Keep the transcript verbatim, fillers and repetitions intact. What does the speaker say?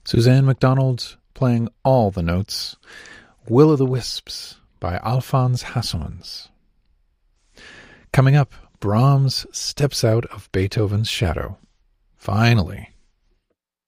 Suzanne MacDonald playing all the notes. Will o' the Wisps by Alphonse Hassomans. Coming up, Brahms steps out of Beethoven's shadow. Finally.